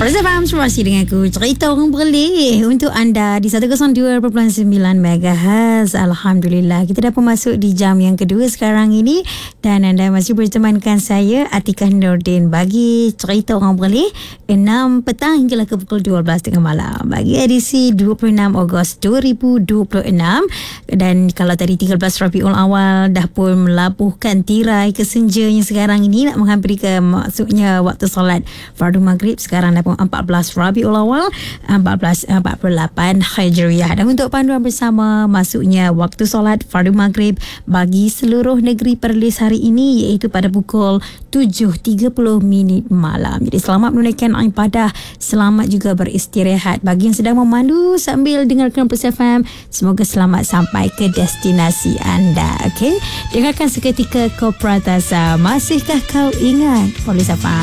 Perlis FM masih dengan aku Cerita Orang Berleh untuk anda di 102.9 MHz. Alhamdulillah kita dah masuk di jam yang kedua sekarang ini dan anda masih bertemankan saya Atikah Nordin bagi Cerita Orang Berleh 6 petang hinggalah ke pukul 12 tengah malam bagi edisi 26 Ogos 2026. Dan kalau tadi 13 Rabiul Awal dah pun melabuhkan tirai ke senjanya sekarang ini nak menghampiri ke maksudnya waktu solat fardu maghrib. Sekarang dah pun 14 Rabiul Awal 1448 Hijriah. Dan untuk panduan bersama masuknya waktu solat fardu maghrib bagi seluruh negeri Perlis hari ini iaitu pada pukul 7.30 malam. Jadi selamat menunaikan ibadah, selamat juga beristirahat. Bagi yang sedang memandu sambil dengarkan Perlis FM, semoga selamat sampai ke destinasi anda. Okey, dengarkan seketika Kopratasa. Masihkah kau ingat Perlis FM?